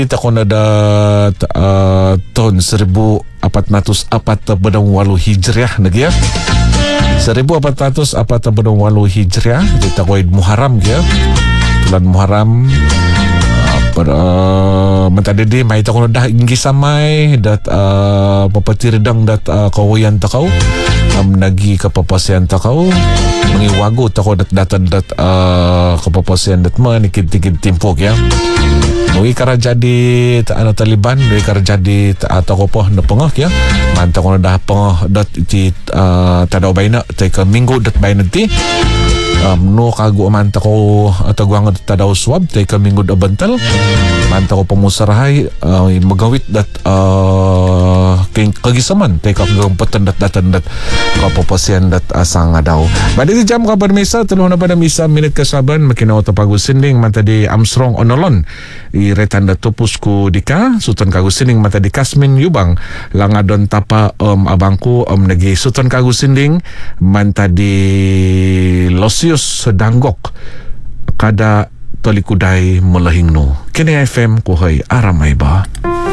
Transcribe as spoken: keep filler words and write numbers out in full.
Kita ko na dat uh, tahun seribu empat ratus empat puluh delapan Hijriah lagi ya. seribu empat ratus empat puluh delapan Hijriah kita ko Muharram ya. Bulan Muharram pada uh, mentadidi mai ta ko dah inggi samai dat uh, papati redang dat uh, kawayan takau um, nagi ke papasian takau mengiwago ta ko dat datan dat uh, ke papasian dat ma nikit-nikit timpok ya. Nui kara jadi ana Taliban, nui kara jadi atau kopoh na pengah ya. Mantap kono dah pengah dat ti uh, tadau baina te ke minggu dat baina ti. Um, no kagu mantap ko atau guang tadau swab te ke minggu da bentel. Mantap ko pemusarahai uh, megawit dat uh, king kagisaman te ka gempetan dat datan dat ka pasien dat asang adau. Pada di jam kabar misa telu na pada misa minit kasaban makin auto pagusinding mata di Armstrong Onolon i retanda topusku dika Sultan Kagusinding mata di Kasmin Yubang langadon tapa om um, abangku om um, nagi Sultan Kagusinding manta di Losius Sedanggok kada tolikudai melahingno kini F M kuhai aramai ba.